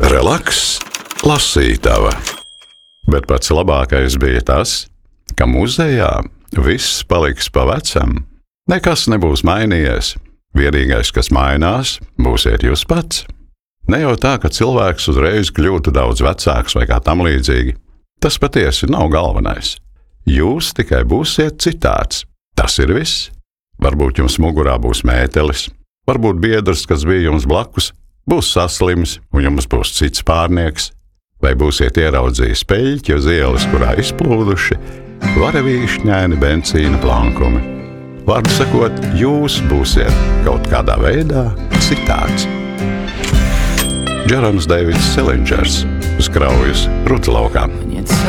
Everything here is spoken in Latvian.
Relaks, lasītava. Bet pats labākais bija tas, ka muzejā viss paliks pa vecam. Nekas nebūs mainījies. Vienīgais, kas mainās, būsiet jūs pats. Ne jau tā, ka cilvēks uzreiz kļūtu daudz vecāks vai kā tam līdzīgi. Tas patiesi nav galvenais. Jūs tikai būsiet citāds. Tas ir viss. Varbūt jums mugurā būs mētelis, varbūt biedrs, kas bija jums blakus, būs saslims un jums būs cits pārnieks. Vai būsiet ieraudzījis peļķi uz ielas, kurā izplūduši varavīšņaini benzīna plankumi. Vārdu sakot, jūs būsiet kaut kādā veidā citāds. Džerons Deivids Selingers uz kraujas Rudlaukā.